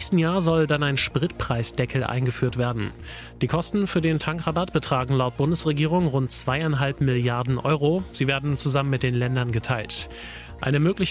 nächsten Jahr soll dann ein Spritpreisdeckel eingeführt werden. Die Kosten für den Tankrabatt betragen laut Bundesregierung rund 2,5 Milliarden Euro. Sie werden zusammen mit den Ländern geteilt. Eine mögliche